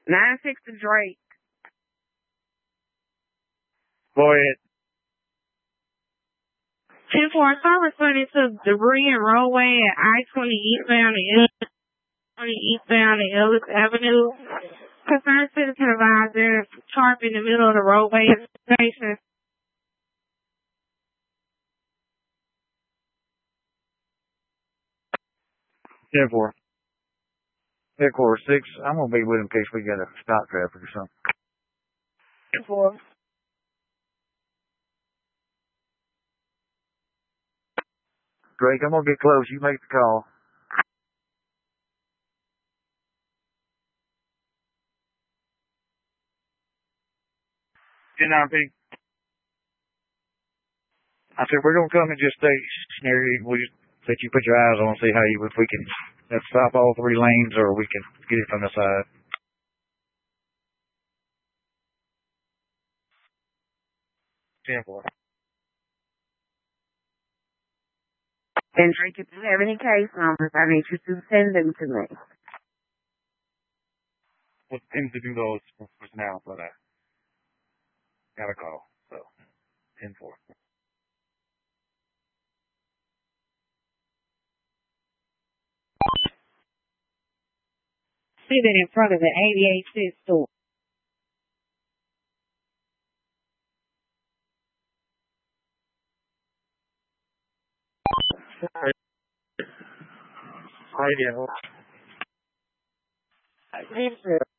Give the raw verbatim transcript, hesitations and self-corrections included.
nine six to Drake. Go ahead. ten four, service running to debris and roadway at I twenty eastbound and twenty eastbound and Ellis Avenue. Concerned citizen advisor, tarp in the middle of the roadway station. ten four. Headquarters six. I'm going to be with him in case we got to stop traffic or something. ten four. Drake, I'm going to get close. You make the call. ten nine P. I said, we're going to come and just stay near you. We just let you put your eyes on and see how you, if we can let's stop all three lanes or we can get it from the side. ten four. And Drake, if you have any case numbers, I need you to send them to me. We'll tend to do those for now, but I got a call. So, ten four. Sitting in front of the eighty-eight cent store. Radio. I think so.